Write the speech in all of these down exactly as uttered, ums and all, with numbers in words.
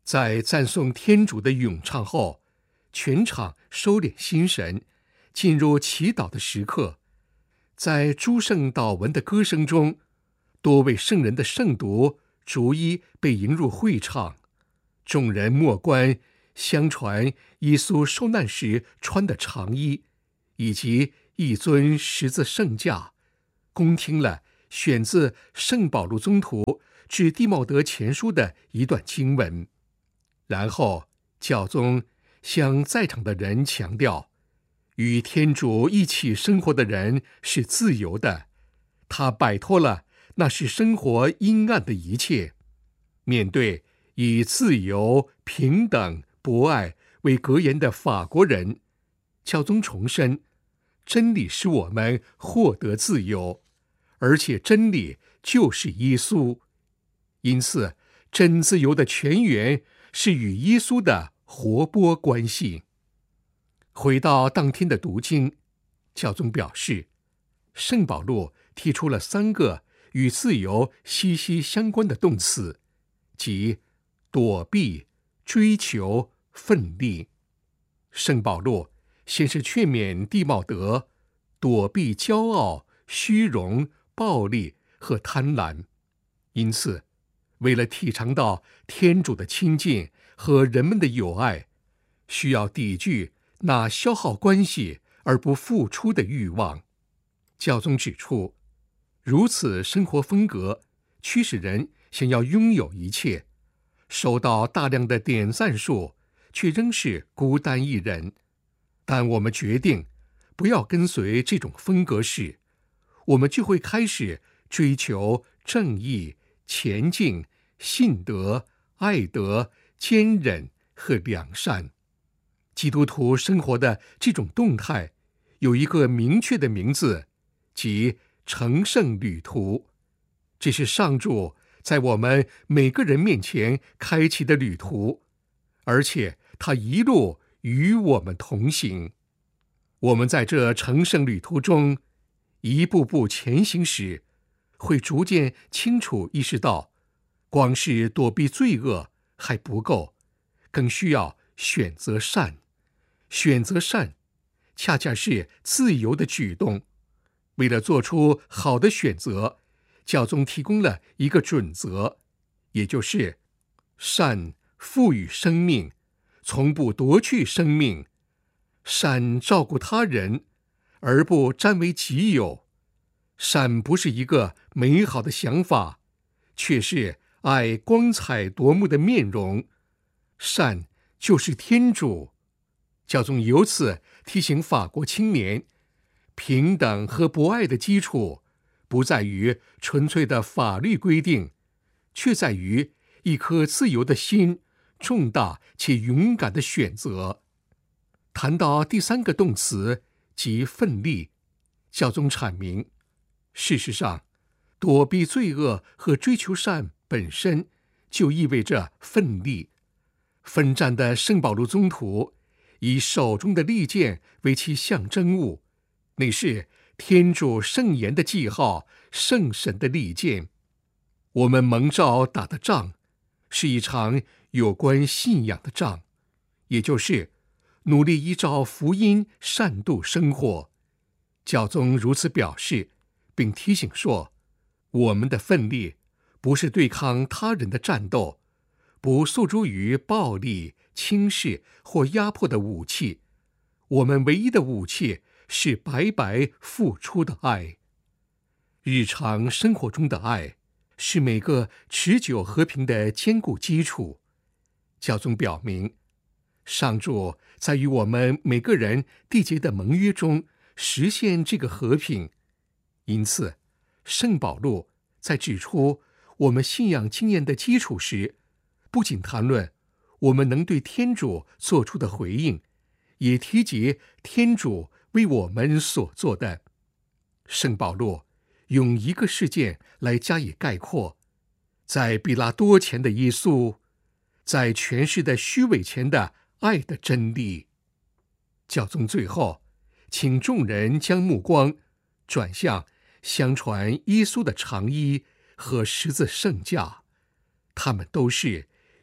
在赞颂天主的咏唱后，全场收敛心神，进入祈祷的时刻。在诸圣祷文的歌声中，多位圣人的圣读逐一被迎入会场。众人莫观相传耶稣受难时穿的长衣，以及一尊十字圣架，恭听了选自圣保禄宗徒致弟茂德前书的一段经文。然后教宗向在场的人强调，与天主一起生活的人是自由的，他摆脱了那是生活阴暗的一切。面对以自由、平等、博爱为格言的法国人，教宗重申，真理使我们获得自由，而且真理就是耶稣。因此，真自由的泉源是与耶稣的活泼关系。回到当天的读经，教宗表示，圣保禄提出了三个与自由息息相关的动词，即躲避、追求、奋力。圣保禄先是劝勉弟茂德躲避骄傲、虚荣、暴力和贪婪，因此为了体尝到天主的亲近和人们的友爱，需要抵御那消耗关系而不付出的欲望。教宗指出，如此生活风格驱使人想要拥有一切，收到大量的点赞数，却仍是孤单一人。但我们决定不要跟随这种风格时，我们就会开始追求正义、前进、信德、爱德、坚忍和良善。基督徒生活的这种动态有一个明确的名字，即成圣旅途。这是上主在我们每个人面前开启的旅途，而且他一路与我们同行。我们在这成圣旅途中一步步前行时，会逐渐清楚意识到，光是躲避罪恶还不够，更需要选择善。选择善恰恰是自由的举动。为了做出好的选择，教宗提供了一个准则，也就是善赋予生命，从不夺去生命；善照顾他人，而不占为己有。善不是一个美好的想法，却是爱光彩夺目的面容。善就是天主。教宗由此提醒法国青年，平等和博爱的基础不在于纯粹的法律规定，却在于一颗自由的心，重大且勇敢的选择。谈到第三个动词，即奋力，教宗阐明，事实上，躲避罪恶和追求善本身就意味着奋力。奋战的圣保禄宗徒以手中的利剑为其象征物，那是天主圣言的记号，圣神的利剑。我们蒙召打的仗，是一场有关信仰的仗，也就是努力依照福音善度生活。教宗如此表示，并提醒说，我们的奋力不是对抗他人的战斗，不诉诸于暴力、轻视或压迫的武器，我们唯一的武器是白白付出的爱。日常生活中的爱是每个持久和平的坚固基础。教宗表明，上主在与我们每个人缔结的盟约中实现这个和平。因此，圣保禄在指出我们信仰经验的基础时，不仅谈论我们能对天主做出的回应，也提及天主为我们所做的。圣保禄用一个事件来加以概括：在比拉多前的耶稣，在权势的虚伪前的爱的真理。教宗最后请众人将目光转向相传耶稣的长衣和十字圣架，他们都是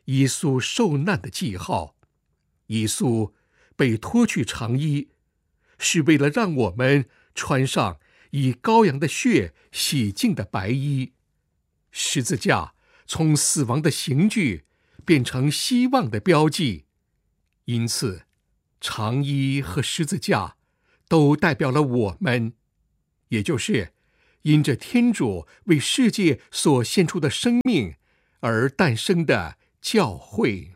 耶稣受难的记号。耶稣被脱去长衣，是为了让我们穿上以羔羊的血洗净的白衣。十字架从死亡的刑具变成希望的标记，因此长衣和十字架都代表了我们，也就是因着天主为世界所献出的生命而诞生的教会。